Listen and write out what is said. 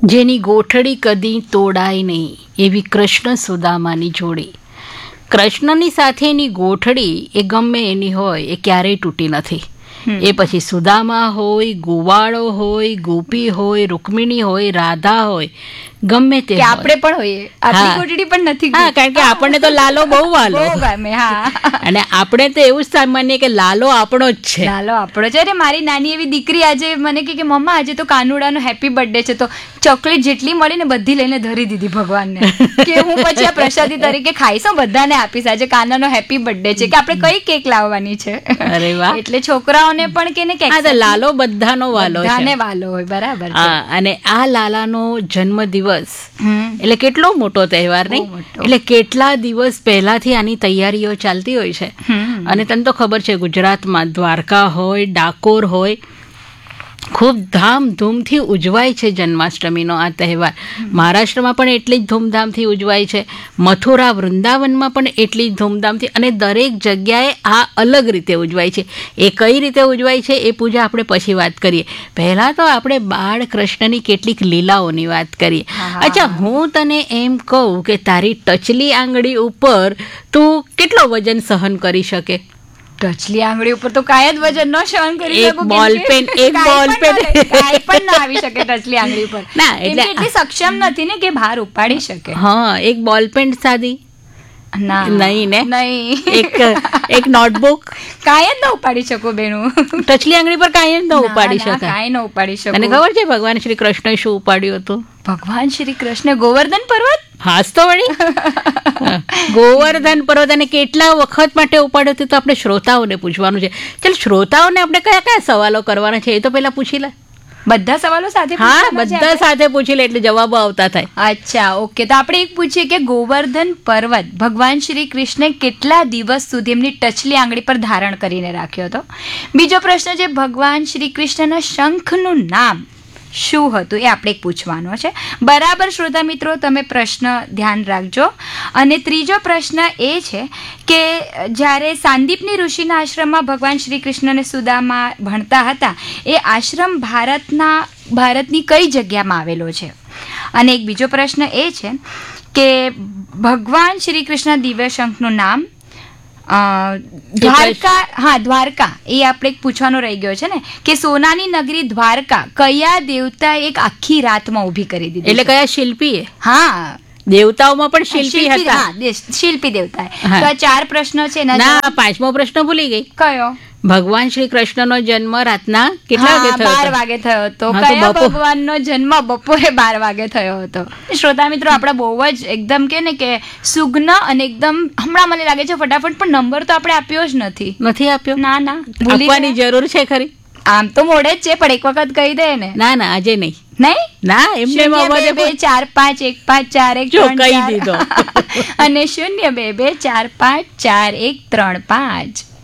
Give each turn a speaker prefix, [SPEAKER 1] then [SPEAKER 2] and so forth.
[SPEAKER 1] જેની ગોઠડી કદી તોડાય નહીં એવી કૃષ્ણ સુદામાની જોડી. કૃષ્ણની સાથેની ગોઠડી એ ગમે એની હોય એ ક્યારેય તૂટી નથી. એ પછી સુદામા હોય, ગોવાળો હોય, ગોપી હોય, રૂકમિણી હોય, રાધા હોય, ગમે તે
[SPEAKER 2] આપણે પણ હોઈએ. આપણી ગોઠડી પણ નથી.
[SPEAKER 1] હા, કારણ કે આપણને તો લાલો બહુ વાલો
[SPEAKER 2] ગમે. હા,
[SPEAKER 1] અને આપણે તો એવું જ સામાન્ય કે લાલો આપણો જ છે.
[SPEAKER 2] લાલો આપણો છે. અરે મારી નાની એવી દીકરી આજે મને કે મમ્મા આજે તો કાનુડાનો હેપી બર્થડે છે, તો ચોકલેટ જેટલી મળી ને બધી લઈને ધરી દીધી ભગવાનને કે હું પછી આ પ્રસાદી તરીકે ખાઈશ, બધાને આપીશ. આજે કાનાનો હેપી બર્થડે છે કે આપણે કઈ કેક લાવવાની છે. અરે વાહ. એટલે છોકરાઓને પણ કે ને કેક
[SPEAKER 1] લાલો બધાનો વાલો છે,
[SPEAKER 2] બધાને વાલો હોય. બરાબર.
[SPEAKER 1] અને આ લાલાનો જન્મ દિવસ એટલે કેટલો મોટો તહેવાર નહીં? એટલે કેટલા દિવસ પહેલાથી આની તૈયારીઓ ચાલતી હોય છે. અને તને તો ખબર છે ગુજરાતમાં દ્વારકા હોય, ડાકોર હોય, ખૂબ ધામધૂમથી ઉજવાય છે જન્માષ્ટમીનો આ તહેવાર. મહારાષ્ટ્રમાં પણ એટલી જ ધૂમધામથી ઉજવાય છે, મથુરા વૃંદાવનમાં પણ એટલી જ ધૂમધામથી, અને દરેક જગ્યાએ આ અલગ રીતે ઉજવાય છે. એ કઈ રીતે ઉજવાય છે એ પૂજા આપણે પછી વાત કરીએ. પહેલાં તો આપણે બાળ કૃષ્ણની કેટલીક લીલાઓની વાત કરીએ. અચ્છા, હું તને એમ કહું કે તારી ટચલી આંગળી ઉપર તું કેટલો વજન સહન કરી શકે?
[SPEAKER 2] ટચલી આંગળી ઉપર તો કાંઈ જ વજન ન સહન કરી શકું.
[SPEAKER 1] એક બોલપેન
[SPEAKER 2] કાંઈ પણ ના આવી શકે ટચલી આંગળી ઉપર. ના, એટલે એટલી સક્ષમ નથી ને કે ભાર ઉપાડી શકે.
[SPEAKER 1] હા, એક બોલપેન સાદી નહીં ને?
[SPEAKER 2] નહીં.
[SPEAKER 1] એક નોટબુક
[SPEAKER 2] કાંઈ જ ન ઉપાડી શકો બેનું.
[SPEAKER 1] ટચલી આંગળી પર કાંઈ જ ન ઉપાડી શકાય.
[SPEAKER 2] કાંઈ ન ઉપાડી શકો.
[SPEAKER 1] અને ખબર છે ભગવાન શ્રી કૃષ્ણ શું ઉપાડ્યું હતું?
[SPEAKER 2] ભગવાન શ્રી કૃષ્ણ ગોવર્ધન પર્વત.
[SPEAKER 1] હાસ તો વળી ગોવર્ધન પર્વત. અને કેટલા વખત માટે ઉપાડ્યો હતો તો આપણે શ્રોતાઓને પૂછવાનું છે. ચાલ, શ્રોતાઓને આપણે કયા કયા સવાલો કરવાના છે એ તો પેલા પૂછી લે. બધા સવાલો સાથે? હા, બધા સાથે પૂછી લે એટલે જવાબો આવતા થાય.
[SPEAKER 2] અચ્છા, ઓકે. તો આપણે એક પૂછીએ કે ગોવર્ધન પર્વત ભગવાન શ્રી કૃષ્ણે કેટલા દિવસ સુધી એમની ટચલી આંગળી પર ધારણ કરીને રાખ્યો હતો? બીજો પ્રશ્ન છે ભગવાન શ્રી કૃષ્ણના શંખનું નામ શું હતું? એ આપણે પૂછવાનો છે. બરાબર શ્રોતા મિત્રો, તમે પ્રશ્ન ધ્યાન રાખજો. અને ત્રીજો પ્રશ્ન એ છે કે જ્યારે સાંદીપની ઋષિના આશ્રમમાં ભગવાન શ્રી કૃષ્ણ અને સુદામા ભણતા હતા, એ આશ્રમ ભારતની કઈ જગ્યામાં આવેલો છે? અને એક બીજો પ્રશ્ન એ છે કે ભગવાન શ્રી કૃષ્ણ દિવ્ય શંખનું નામ દ્વારકા. હા, દ્વારકા એ આપણે પૂછવાનો રહી ગયો છે ને કે સોનાની નગરી દ્વારકા કયા દેવતા એક આખી રાતમાં ઊભી કરી દીધી?
[SPEAKER 1] એટલે કયા શિલ્પીએ?
[SPEAKER 2] હા,
[SPEAKER 1] દેવતાઓમાં પણ શિલ્પી હતા.
[SPEAKER 2] શિલ્પી દેવતા. તો આ 4 પ્રશ્નો છે. ના,
[SPEAKER 1] 5મો પ્રશ્ન ભૂલી ગઈ.
[SPEAKER 2] કયો?
[SPEAKER 1] ભગવાન શ્રી કૃષ્ણનો જન્મ રાતના કેટલા વાગે થયો?
[SPEAKER 2] 12 વાગે થયો હતો. કયા ભગવાનનો જન્મ બપોરે 12 વાગે થયો હતો? શ્રોતા મિત્રો, આપણા બહુ જ એકદમ કે ને કે સુગ્ન અને એકદમ હમણાં મને લાગે છે ફટાફટ, પણ નંબર તો આપણે આપ્યો જ નથી
[SPEAKER 1] આપ્યો.
[SPEAKER 2] ના,
[SPEAKER 1] આપવાની જરૂર છે ખરી?
[SPEAKER 2] આમ તો મોડે જ છે, પણ એક વખત કહી દે ને.
[SPEAKER 1] ના, આજે નહીં.
[SPEAKER 2] ના, એમને 2 4 5 1 5 4 1 3
[SPEAKER 1] કહી દીધો.
[SPEAKER 2] અને 0 2 2 4 5 4 1 3 5.